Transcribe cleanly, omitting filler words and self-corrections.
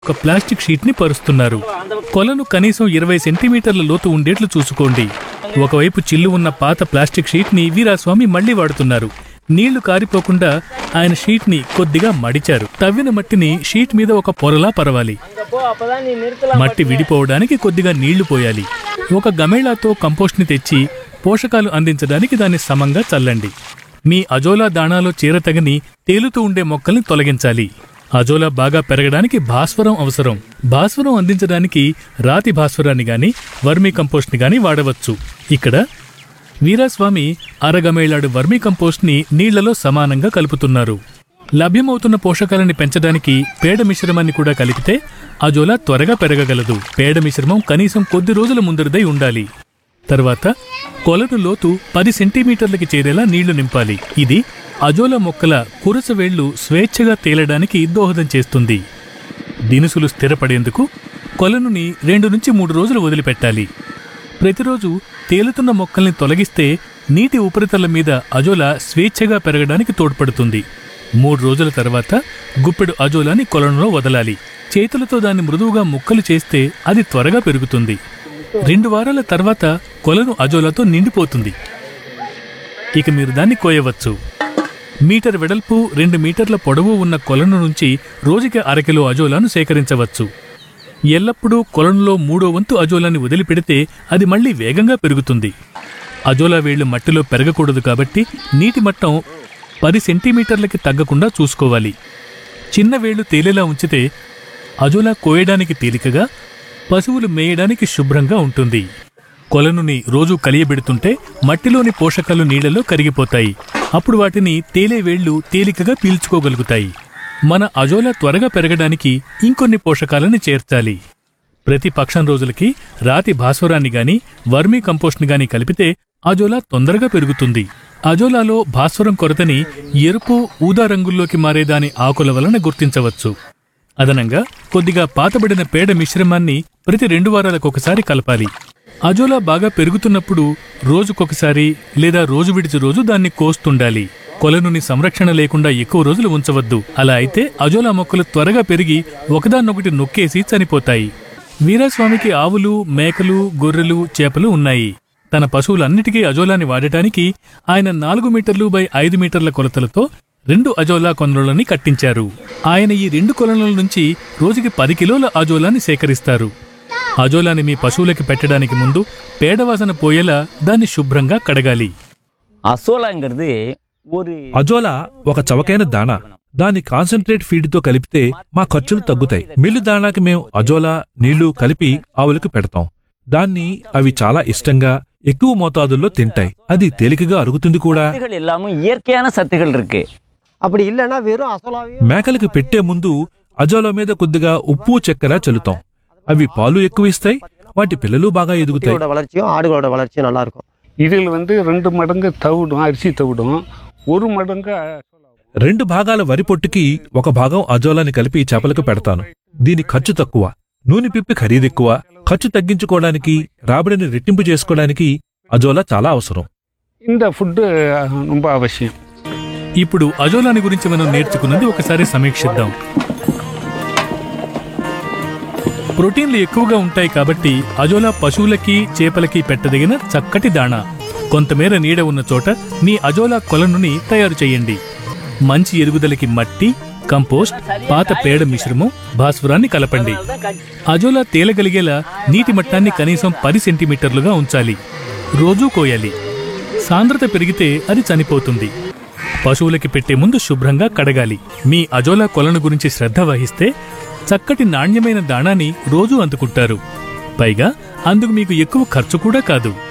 ఒక plastic sheet ని పరుస్తున్నారు. కొలను కనీసం 20 సెంటీమీటర్ల లోతు ఉండేట్లు చూసుకోండి. ఒకవైపు చిల్లు ఉన్న పాత ప్లాస్టిక్ షీట్ ని వీరాస్వామి మళ్లీ వాడుతున్నారు. నీళ్లు కారిపోకుండా ఆయన షీట్ ని కొద్దిగా మడిచారు. తవ్విన మట్టిని షీట్ మీద ఒక పొరలా పరవాలి. మట్టి విడిపోవడానికి కొద్దిగా నీళ్లు పోయాలి. ఒక గమేళాతో కంపోస్ట్ ని తెచ్చి పోషకాలు అందించడానికి దాన్ని సమంగా చల్లండి. మీ అజోలా దాణాలో చేరతగని తేలుతూ ఉండే మొక్కల్ని తొలగించాలి. అజోలా బాగా పెరగడానికి భాస్వరం అవసరం. భాస్వరం అందించడానికి రాతి భాస్వరాన్ని గాని వర్మీ కంపోస్ట్ ని గాని వాడవచ్చు. ఇక్కడ వీరాస్వామి అరగమేళాడు వర్మీ కంపోస్ట్ ని నీళ్లలో సమానంగా కలుపుతున్నారు. లభ్యమవుతున్న పోషకాలని పెంచడానికి పేడ మిశ్రమాన్ని కూడా కలిపితే అజోలా త్వరగా పెరగగలదు. పేడ మిశ్రమం కనీసం కొద్ది రోజుల ముందరిదై ఉండాలి. తర్వాత కొలను లోతు 10 సెంటీమీటర్లకి చేరేలా నీళ్లు నింపాలి. ఇది అజోలా మొక్కల కురసవేళ్లు స్వేచ్ఛగా తేలడానికి దోహదం చేస్తుంది. దినుసులు స్థిరపడేందుకు కొలనుని 2 నుంచి 3 రోజులు వదిలిపెట్టాలి. ప్రతిరోజు తేలుతున్న మొక్కల్ని తొలగిస్తే నీటి ఉపరితలం మీద అజోలా స్వేచ్ఛగా పెరగడానికి తోడ్పడుతుంది. 3 రోజుల తర్వాత గుప్పెడు అజోలాని కొలనులో వదలాలి. చేతులతో దాన్ని మృదువుగా ముక్కలు చేస్తే అది త్వరగా పెరుగుతుంది. 2 వారాల తర్వాత కొలను అజోలాతో నిండిపోతుంది. ఇక మీరు దాన్ని కోయవచ్చు. మీటర్ వెడల్పు 2 మీటర్ల పొడవు ఉన్న కొలను నుంచి రోజుకి 1/2 కిలో అజోలాను సేకరించవచ్చు. ఎల్లప్పుడూ కొలనులో 3వ వంతు అజోలాని వదిలిపెడితే అది మళ్లీ వేగంగా పెరుగుతుంది. అజోలా వేళ్లు మట్టిలో పెరగకూడదు కాబట్టి నీటి మట్టం 10 సెంటీమీటర్లకి తగ్గకుండా చూసుకోవాలి. చిన్న వేళ్లు తేలేలా ఉంచితే అజోలా కోయడానికి తేలికగా, పశువులు మేయడానికి శుభ్రంగా ఉంటుంది. కొలనుని రోజూ కలియబెడుతుంటే మట్టిలోని పోషకాలు నీళ్లలో కరిగిపోతాయి. అప్పుడు వాటిని తేలే వేళ్లు తేలికగా పీల్చుకోగలుగుతాయి. మన అజోలా త్వరగా పెరగడానికి ఇంకొన్ని పోషకాలను చేర్చాలి. ప్రతి పక్షం రోజులకి రాతి భాస్వరాన్ని గాని వర్మీ కంపోస్ట్ ని గాని కలిపితే అజోలా తొందరగా పెరుగుతుంది. అజోలాలో భాస్వరం కొరతని ఎరుపు, ఊదా రంగుల్లోకి మారేదాని ఆకుల వలన గుర్తించవచ్చు. అదనంగా కొద్దిగా పాతబడిన పేడ మిశ్రమాన్ని ప్రతి 2 వారాలకొకసారి కలపాలి. అజోలా బాగా పెరుగుతున్నప్పుడు రోజుకొకసారి లేదా రోజు విడిచి రోజు దాన్ని కోస్తుండాలి. కొలనుని సంరక్షణ లేకుండా ఎక్కువ రోజులు ఉంచవద్దు. అలా అయితే అజోలా మొక్కలు త్వరగా పెరిగి ఒకదాన్నొకటి నొక్కేసి చనిపోతాయి. వీరాస్వామికి ఆవులు, మేకలు, గొర్రెలు, చేపలు ఉన్నాయి. తన పశువులన్నిటికీ అజోలాని వాడటానికి ఆయన 4 మీటర్లు బై 5 మీటర్ల కొలతలతో 2 అజోలా కొలనులని కట్టించారు. ఆయన ఈ 2 కొలనుల నుంచి రోజుకి 10 కిలోల అజోలాని సేకరిస్తారు. అజోలాని మీ పశువులకి పెట్టడానికి ముందు పేడవాసన పోయేలా దాన్ని శుభ్రంగా కడగాలి. అజోలా ఒక చవకైన దాణా. దాన్ని కాన్సన్ట్రేట్ ఫీడ్తో కలిపితే మా ఖర్చులు తగ్గుతాయి. మిల్లు దాణాకి మేం అజోలా, నీళ్లు కలిపి ఆవులకు పెడతాం. దాన్ని అవి చాలా ఇష్టంగా ఎక్కువ మోతాదుల్లో తింటాయి. అది తేలికగా అరుగుతుంది కూడా. మేకలకు పెట్టే ముందు అజోలా మీద కొద్దిగా ఉప్పు, చక్కెర చల్లుతాం. అవి పాలు ఎక్కువ ఇస్తాయి. వాటి పిల్లలు బాగా ఎదుగుతాయి. இதில் 2 மடங்கு தவிடும், அரிசி தவிடும், 1 மடங்கு 2 భాగాల వరి పొట్టుకి 1 భాగం అజోలాని కలిపి చేపలకు పెడతాను. దీని ఖర్చు తక్కువ, నూనె పిప్పి ఖరీదెక్కువ. ఖర్చు తగ్గించుకోవడానికి, రాబడిని రెట్టింపు చేసుకోవడానికి అజోలా చాలా అవసరం. இந்த ஃபுட்டு ரொம்ப அவசியம். ఇప్పుడు అజోలాని గురించి మనం నేర్చుకున్నది ఒకసారి సమీక్షిద్దాం. ప్రోటీన్లు ఎక్కువగా ఉంటాయి కాబట్టి అజోలా పశువులకి, చేపలకి పెట్టదగిన చక్కటి దాణా. కొంతమేర నీడ ఉన్న చోట మీ అజోలా కొలనుని తయారు చేయండి. మంచి ఎదుగుదలకి మట్టి, కంపోస్ట్, పాత పేడ మిశ్రమం, భాస్వరాన్ని కలపండి. అజోలా తేలగలిగేలా నీటి మట్టాన్ని కనీసం 10 సెంటీమీటర్లుగా ఉంచాలి. రోజూ కోయాలి. సాంద్రత పెరిగితే అది చనిపోతుంది. పశువులకి పెట్టే ముందు శుభ్రంగా కడగాలి. మీ అజోలా కొలను గురించి శ్రద్ధ వహిస్తే చక్కటి నాణ్యమైన దాణాని రోజూ అందుకుంటారు. పైగా అందుకు మీకు ఎక్కువ ఖర్చు కూడా కాదు.